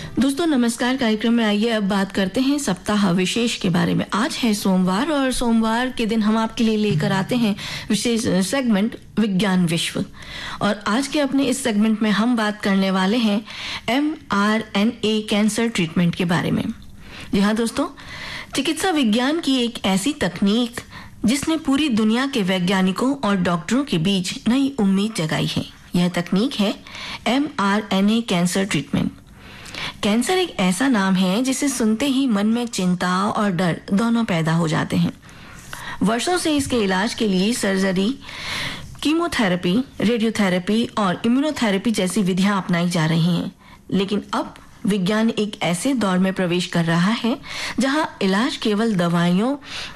दोस्तों नमस्कार। कार्यक्रम में आइए अब बात करते हैं सप्ताह विशेष के बारे में। आज है सोमवार और सोमवार के दिन हम आपके लिए लेकर आते हैं विशेष सेगमेंट विज्ञान विश्व। और आज के अपने इस सेगमेंट में हम बात करने वाले हैं mRNA कैंसर ट्रीटमेंट के बारे में। जी हाँ दोस्तों, चिकित्सा विज्ञान की एक ऐसी तकनीक जिसने पूरी दुनिया के वैज्ञानिकों और डॉक्टरों के बीच नई उम्मीद जगाई है। यह तकनीक है mRNA कैंसर ट्रीटमेंट। कैंसर एक ऐसा नाम है जिसे सुनते ही मन में चिंता और डर दोनों पैदा हो जाते हैं। वर्षों से इसके इलाज के लिए सर्जरी, कीमोथेरेपी, रेडियोथेरेपी और इम्यूनोथेरेपी जैसी विधियां अपनाई जा रही हैं। लेकिन अब विज्ञान एक ऐसे दौर में प्रवेश कर रहा है जहां इलाज केवल दवाइयों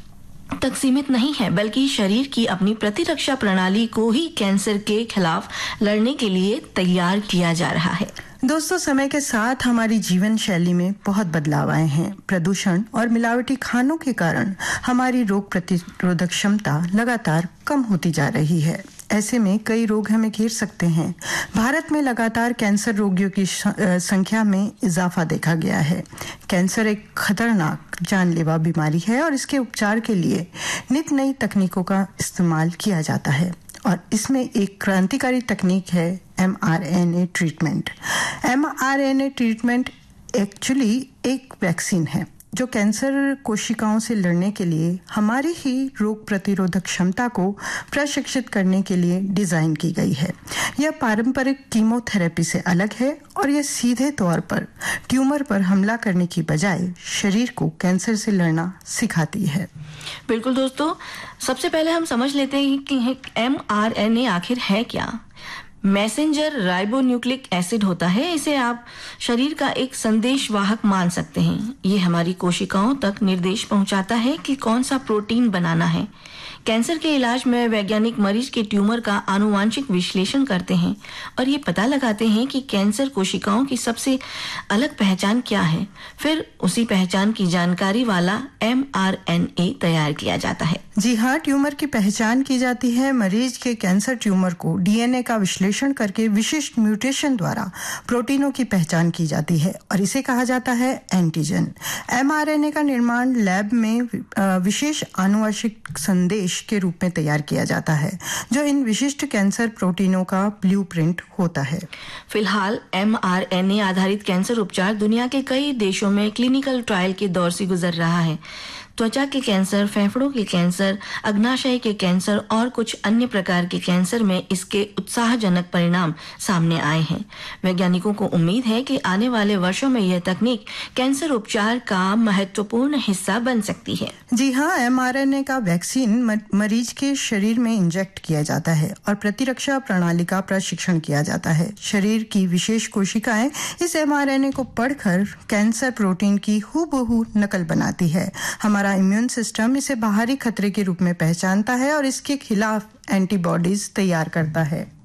तक सीमित नहीं है, बल्कि शरीर की अपनी प्रतिरक्षा प्रणाली को ही कैंसर के खिलाफ लड़ने के लिए तैयार किया जा रहा है। दोस्तों, समय के साथ हमारी जीवन शैली में बहुत बदलाव आए हैं। प्रदूषण और मिलावटी खानों के कारण हमारी रोग प्रतिरोधक क्षमता लगातार कम होती जा रही है। ऐसे में कई रोग हमें घेर सकते हैं। भारत में लगातार कैंसर रोगियों की संख्या में इजाफा देखा गया है। कैंसर एक खतरनाक जानलेवा बीमारी है और इसके उपचार के लिए नित नई तकनीकों का इस्तेमाल किया जाता है और इसमें एक क्रांतिकारी तकनीक है mRNA treatment. mRNA treatment actually एक वैक्सीन है जो कैंसर कोशिकाओं से लड़ने के लिए हमारी ही रोग प्रतिरोधक क्षमता को प्रशिक्षित करने के लिए डिजाइन की गई है। यह पारंपरिक कीमोथेरेपी से अलग है और यह सीधे तौर पर ट्यूमर पर हमला करने की बजाय शरीर को कैंसर से लड़ना सिखाती है। बिल्कुल दोस्तों, सबसे पहले हम समझ लेते हैं कि mRNA आखिर है क्या। मैसेंजर राइबोन्यूक्लिक एसिड होता है। इसे आप शरीर का एक संदेशवाहक मान सकते हैं। ये हमारी कोशिकाओं तक निर्देश पहुंचाता है कि कौन सा प्रोटीन बनाना है। कैंसर के इलाज में वैज्ञानिक मरीज के ट्यूमर का आनुवांशिक विश्लेषण करते हैं और ये पता लगाते हैं कि कैंसर कोशिकाओं की सबसे अलग पहचान क्या है। फिर उसी पहचान की जानकारी वाला mRNA तैयार किया जाता है। जी हाँ, ट्यूमर की पहचान की जाती है। मरीज के कैंसर ट्यूमर को डीएनए का विश्लेषण करके विशिष्ट म्यूटेशन द्वारा प्रोटीनों की पहचान की जाती है और इसे कहा जाता है एंटीजन। mRNA का निर्माण लैब में विशेष आनुवंशिक संदेश के रूप में तैयार किया जाता है जो इन विशिष्ट कैंसर प्रोटीनों का ब्लूप्रिंट होता है। फिलहाल mRNA आधारित कैंसर उपचार दुनिया के कई देशों में क्लिनिकल ट्रायल के दौर से गुजर रहा है। त्वचा के कैंसर, फेफड़ों के कैंसर, अग्नाशय के कैंसर और कुछ अन्य प्रकार के कैंसर में इसके उत्साहजनक परिणाम सामने आए हैं। वैज्ञानिकों को उम्मीद है कि आने वाले वर्षों में यह तकनीक कैंसर उपचार का महत्वपूर्ण हिस्सा बन सकती है। जी हाँ, mRNA का वैक्सीन मरीज के शरीर में इंजेक्ट किया जाता है और प्रतिरक्षा प्रणाली का प्रशिक्षण किया जाता है। शरीर की विशेष कोशिकाएं इस mRNA को पढ़कर कैंसर प्रोटीन की हूबहू नकल बनाती है। हमारा इम्यून सिस्टम इसे बाहरी खतरे के रूप में पहचानता है और इसके खिलाफ एंटीबॉडीज तैयार करता है।